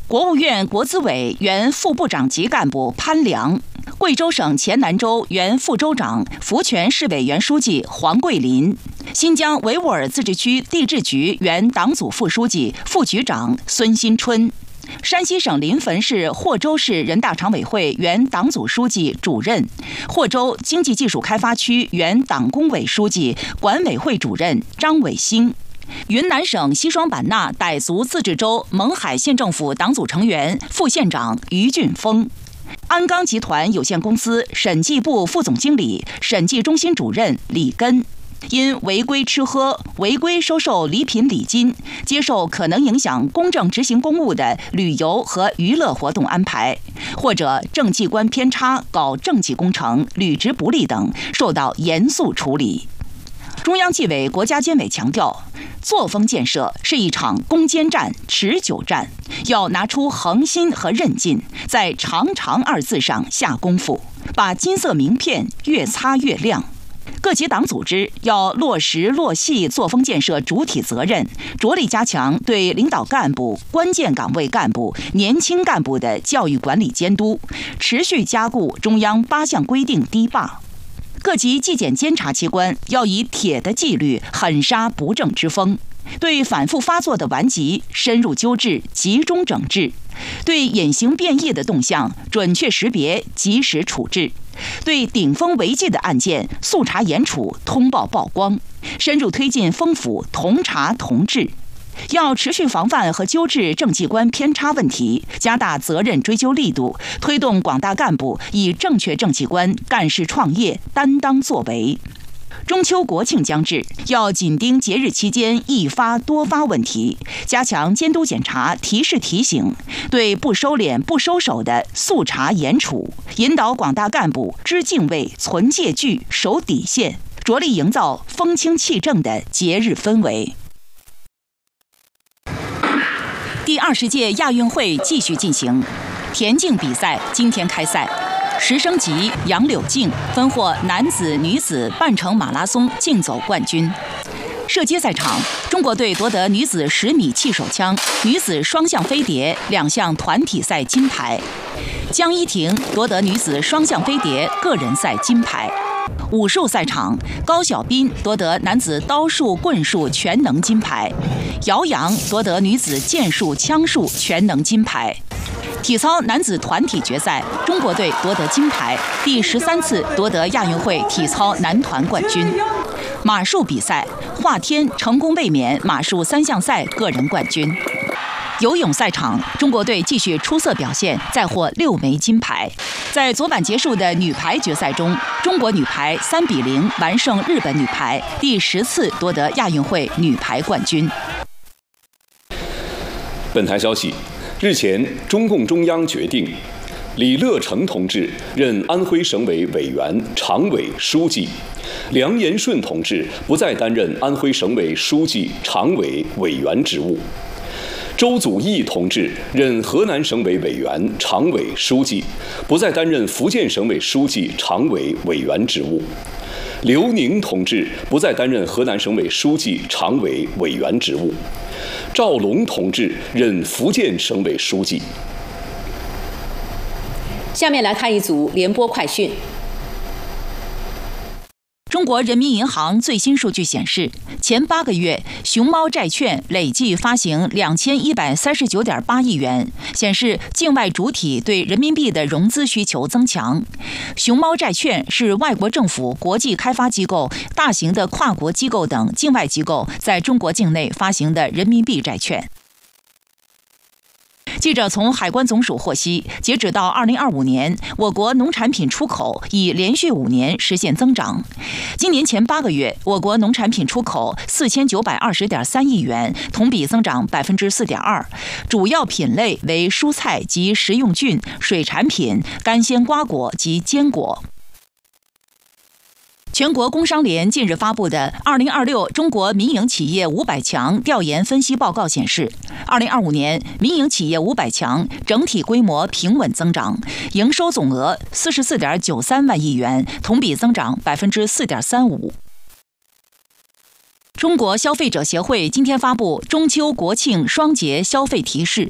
国务院国资委原副部长级干部潘良，贵州省黔南州原副州长、福泉市委原书记黄桂林，新疆维吾尔自治区地质局原党组副书记、副局长孙新春，山西省临汾市霍州市人大常委会原党组书记、主任，霍州经济技术开发区原党工委书记、管委会主任张伟兴。云南省西双版纳傣族自治州勐海县政府党组成员、副县长于俊峰，鞍钢集团有限公司审计部副总经理、审计中心主任李根，因违规吃喝、违规收受礼品礼金、接受可能影响公正执行公务的旅游和娱乐活动安排，或者政绩观偏差、搞政绩工程、履职不力等，受到严肃处理。中央纪委国家监委强调，作风建设是一场攻坚战、持久战，要拿出恒心和韧劲，在长长二字上下功夫，把金色名片越擦越亮。各级党组织要落实落细作风建设主体责任，着力加强对领导干部、关键岗位干部、年轻干部的教育管理监督，持续加固中央8项规定堤坝。各级纪检监察机关要以铁的纪律狠杀不正之风，对反复发作的顽疾深入纠治、集中整治，对隐形变异的动向准确识别、及时处置，对顶风违纪的案件速查严处、通报曝光，深入推进风府同查同治。要持续防范和纠治政绩观偏差问题，加大责任追究力度，推动广大干部以正确政绩观干事创业、担当作为。中秋国庆将至，要紧盯节日期间易发多发问题，加强监督检查、提示提醒，对不收敛、不收手的速查严处，引导广大干部知敬畏、存戒惧、守底线，着力营造风清气正的节日氛围。第20届亚运会继续进行，田径比赛今天开赛，10升级杨柳静分获男子、女子半程马拉松竞走冠军。射击赛场，中国队夺得女子10米气手枪、女子双向飞碟2项团体赛金牌，江一婷夺得女子双向飞碟个人赛金牌。武术赛场，高晓彬夺得男子刀术、棍术全能金牌，姚洋夺得女子剑术、枪术全能金牌。体操男子团体决赛，中国队夺得金牌，第13次夺得亚运会体操男团冠军。马术比赛，华天成功卫冕马术3项赛个人冠军。游泳赛场，中国队继续出色表现，再获6枚金牌。在昨晚结束的女排决赛中，中国女排3比0完胜日本女排，第10次夺得亚运会女排冠军。 本台消息，日前，中共中央决定，李乐成同志任安徽省委委员、常委、书记，梁延顺同志不再担任安徽省委书记、常委、委员职务。周祖义同志任河南省委委员、常委、书记，不再担任福建省委书记、常委、委员职务。刘宁同志不再担任河南省委书记、常委、委员职务。赵龙同志任福建省委书记。 下面来看一组联播快讯。 中国人民银行最新数据显示，前8个月熊猫债券累计发行2139.8亿元，显示境外主体对人民币的融资需求增强。熊猫债券是外国政府、国际开发机构、大型的跨国机构等境外机构在中国境内发行的人民币债券。记者从海关总署获悉，截止到2025年，我国农产品出口已连续5年实现增长。今年前8个月，我国农产品出口4920.3亿元，同比增长4.2%，主要品类为蔬菜及食用菌、水产品、干鲜瓜果及坚果。全国工商联近日发布的2026中国民营企业500强调研分析报告显示，2025年民营企业500强整体规模平稳增长，营收总额44.93万亿元，同比增长4.35%。中国消费者协会今天发布中秋国庆双节消费提示，